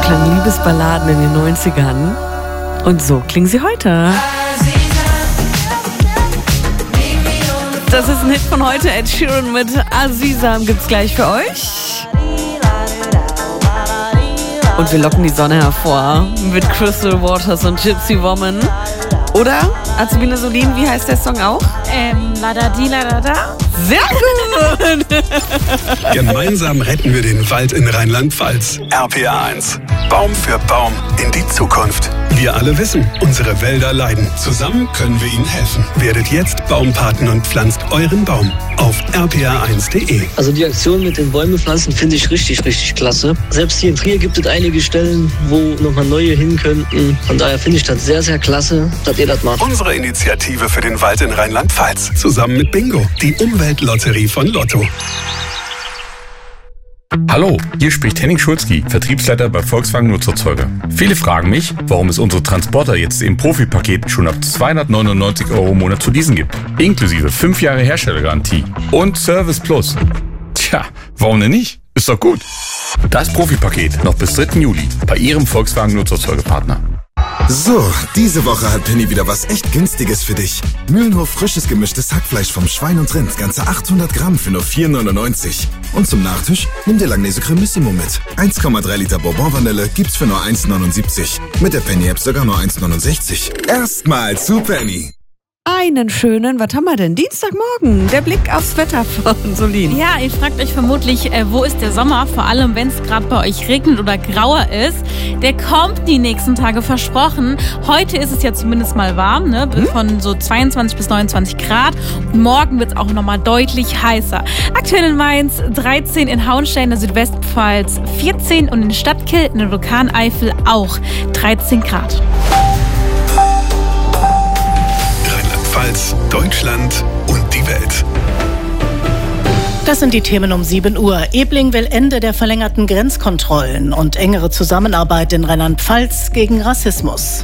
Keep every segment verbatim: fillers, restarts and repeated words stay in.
klangen Liebesballaden in den neunzigern. Und so klingen sie heute. Das ist ein Hit von heute. Ed Sheeran mit Azizam gibt's gleich für euch. Und wir locken die Sonne hervor mit Crystal Waters und Gypsy Woman. Oder, Azubine Solin, wie heißt der Song auch? Ähm, Ladadi, Ladada. Sehr gut! Gemeinsam retten wir den Wald in Rheinland-Pfalz. R P R eins. Baum für Baum in die Zukunft. Wir alle wissen, unsere Wälder leiden. Zusammen können wir ihnen helfen. Werdet jetzt Baumpaten und pflanzt euren Baum auf r p r eins punkt d e. Also die Aktion mit den Bäume pflanzen finde ich richtig, richtig klasse. Selbst hier in Trier gibt es einige Stellen, wo nochmal neue hin könnten. Von daher finde ich das sehr, sehr klasse, dass ihr das macht. Unsere Initiative für den Wald in Rheinland-Pfalz. Zusammen mit Bingo, die Umweltlotterie von Lotto. Hallo, hier spricht Henning Schulzki, Vertriebsleiter bei Volkswagen Nutzerzeuger. Viele fragen mich, warum es unsere Transporter jetzt im Profipaket schon ab zweihundertneunundneunzig Euro im Monat zu leasen gibt. Inklusive fünf Jahre Herstellergarantie und Service Plus. Tja, warum denn nicht? Ist doch gut. Das Profipaket noch bis dritten Juli bei Ihrem Volkswagen Nutzerzeugerpartner. So, diese Woche hat Penny wieder was echt Günstiges für dich. Mühlenhof frisches gemischtes Hackfleisch vom Schwein und Rind, ganze achthundert Gramm für nur vier neunundneunzig. Und zum Nachtisch nimm dir Langnese Cremissimo mit. eins Komma drei Liter Bourbon Vanille gibt's für nur eins neunundsiebzig. Mit der Penny App sogar nur eins neunundsechzig. Erstmal zu Penny. Einen schönen, was haben wir denn? Dienstagmorgen, der Blick aufs Wetter von Solin. Ja, ihr fragt euch vermutlich, äh, wo ist der Sommer? Vor allem, wenn es gerade bei euch regnet oder grauer ist. Der kommt die nächsten Tage, versprochen. Heute ist es ja zumindest mal warm, ne? Hm? Von so zweiundzwanzig bis neunundzwanzig Grad. Und morgen wird es auch nochmal deutlich heißer. Aktuell in Mainz dreizehn, in Hauenstein, der Südwestpfalz vierzehn und in Stadtkill, in der Vulkaneifel auch dreizehn Grad. Rheinland-Pfalz, Deutschland und die Welt. Das sind die Themen um sieben Uhr. Ebling will Ende der verlängerten Grenzkontrollen und engere Zusammenarbeit in Rheinland-Pfalz gegen Rassismus.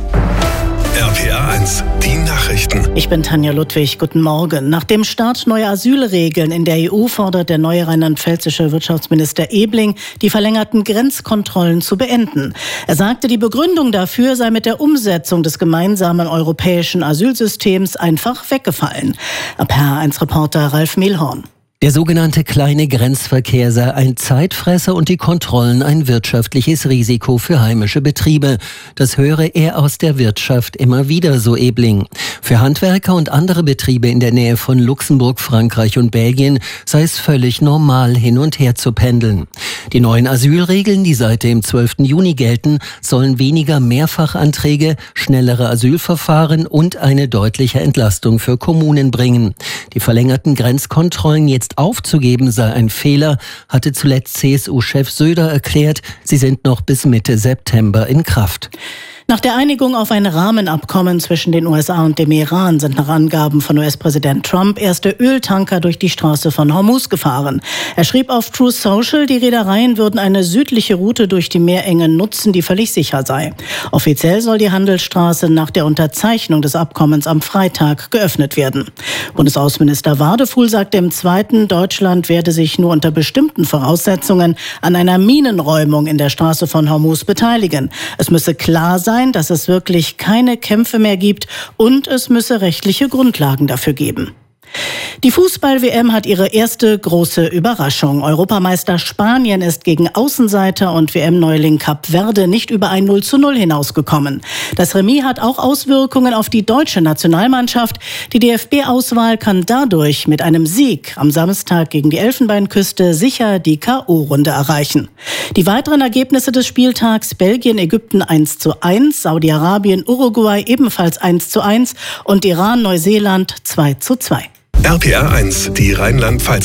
R P R eins, die Nachrichten. Ich bin Tanja Ludwig, guten Morgen. Nach dem Start neuer Asylregeln in der E U fordert der neue rheinland-pfälzische Wirtschaftsminister Ebling, die verlängerten Grenzkontrollen zu beenden. Er sagte, die Begründung dafür sei mit der Umsetzung des gemeinsamen europäischen Asylsystems einfach weggefallen. R P R eins Reporter Ralf Mehlhorn. Der sogenannte kleine Grenzverkehr sei ein Zeitfresser und die Kontrollen ein wirtschaftliches Risiko für heimische Betriebe. Das höre er aus der Wirtschaft immer wieder, so Ebling. Für Handwerker und andere Betriebe in der Nähe von Luxemburg, Frankreich und Belgien sei es völlig normal, hin und her zu pendeln. Die neuen Asylregeln, die seit dem zwölften Juni gelten, sollen weniger Mehrfachanträge, schnellere Asylverfahren und eine deutliche Entlastung für Kommunen bringen. Die verlängerten Grenzkontrollen jetzt aufzugeben sei ein Fehler, hatte zuletzt C S U-Chef Söder erklärt. Sie sind noch bis Mitte September in Kraft. Nach der Einigung auf ein Rahmenabkommen zwischen den U S A und dem Iran sind nach Angaben von U S-Präsident Trump erste Öltanker durch die Straße von Hormuz gefahren. Er schrieb auf Truth Social, die Reedereien würden eine südliche Route durch die Meerenge nutzen, die völlig sicher sei. Offiziell soll die Handelsstraße nach der Unterzeichnung des Abkommens am Freitag geöffnet werden. Bundesaußenminister Wadefuhl sagte im Zweiten, Deutschland werde sich nur unter bestimmten Voraussetzungen an einer Minenräumung in der Straße von Hormuz beteiligen. Es müsse klar sein, dass es wirklich keine Kämpfe mehr gibt und es müsse rechtliche Grundlagen dafür geben. Die Fußball-W M hat ihre erste große Überraschung. Europameister Spanien ist gegen Außenseiter und W M-Neuling Kap Verde nicht über ein null zu null hinausgekommen. Das Remis hat auch Auswirkungen auf die deutsche Nationalmannschaft. Die D F B-Auswahl kann dadurch mit einem Sieg am Samstag gegen die Elfenbeinküste sicher die K O-Runde erreichen. Die weiteren Ergebnisse des Spieltags: Belgien, Ägypten eins zu eins, Saudi-Arabien, Uruguay ebenfalls eins zu eins und Iran, Neuseeland zwei zu zwei. R P R eins, die Rheinland-Pfalz